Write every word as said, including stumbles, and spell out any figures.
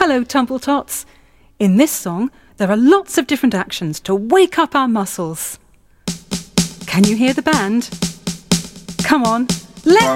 Hello, Tumble-Tots. In this song, there are lots of different actions to wake up our muscles. Can you hear the band? Come on, let's...